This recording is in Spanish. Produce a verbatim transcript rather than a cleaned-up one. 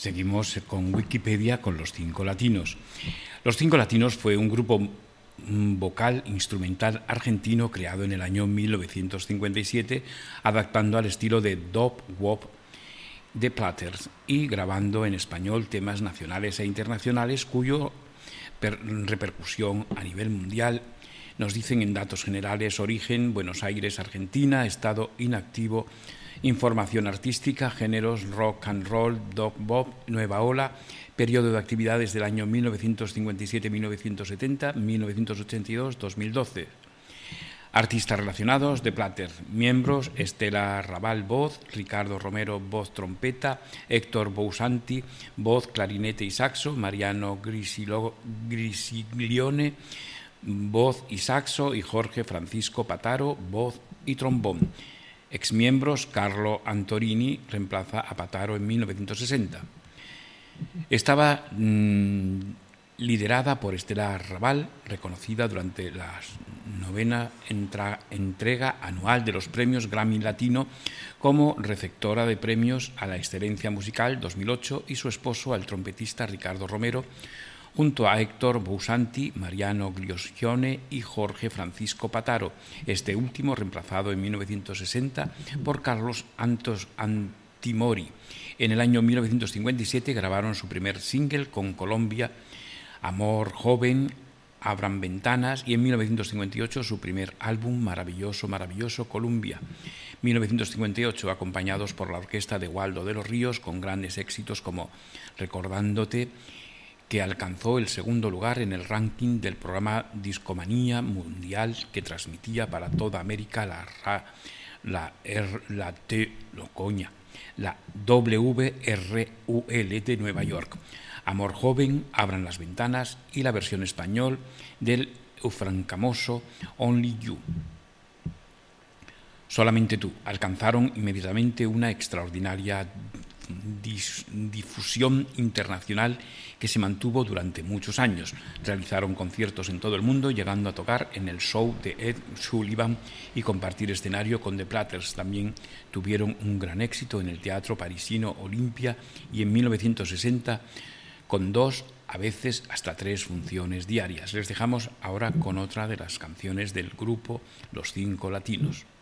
Seguimos con Wikipedia con Los Cinco Latinos. Los Cinco Latinos fue un grupo vocal instrumental argentino creado en el año mil novecientos cincuenta y siete, adaptando al estilo de doo wop de Platters y grabando en español temas nacionales e internacionales cuya repercusión a nivel mundial nos dicen en datos generales: origen, Buenos Aires, Argentina, estado inactivo, información artística, géneros, rock and roll, doo wop, nueva ola, periodo de actividades del año mil novecientos cincuenta y siete a mil novecientos setenta, mil novecientos ochenta y dos a dos mil doce. Artistas relacionados de Platters: miembros Estela Raval, voz; Ricardo Romero, voz trompeta; Héctor Bousanti, voz, clarinete y saxo; Mariano Grisilo, Grisiglione, voz y saxo; y Jorge Francisco Pataro, voz y trombón. Exmiembros: Carlo Antorini reemplaza a Pataro en mil novecientos sesenta. Estaba mmm, liderada por Estela Raval, reconocida durante la novena entra, entrega anual de los premios Grammy Latino como receptora de premios a la excelencia musical dos mil ocho, y su esposo, el trompetista Ricardo Romero, junto a Héctor Bousanti, Mariano Glioscione y Jorge Francisco Pataro, este último reemplazado en mil novecientos sesenta por Carlos Antos Antimori. En el año mil novecientos cincuenta y siete grabaron su primer single con Colombia, Amor Joven, Abran Ventanas, y en mil novecientos cincuenta y ocho su primer álbum, Maravilloso, Maravilloso, Columbia. mil novecientos cincuenta y ocho, acompañados por la orquesta de Waldo de los Ríos, con grandes éxitos como Recordándote, que alcanzó el segundo lugar en el ranking del programa Discomanía Mundial que transmitía para toda América la, la, R, la, T, lo coña, la W R U L de Nueva York. Amor Joven, Abran las Ventanas y la versión español del eufrancamoso Only You. Solamente tú alcanzaron inmediatamente una extraordinaria difusión internacional que se mantuvo durante muchos años. Realizaron conciertos en todo el mundo, llegando a tocar en el show de Ed Sullivan y compartir escenario con The Platters. También tuvieron un gran éxito en el teatro parisino Olympia y en mil novecientos sesenta con dos, a veces hasta tres funciones diarias. Les dejamos ahora con otra de las canciones del grupo Los Cinco Latinos.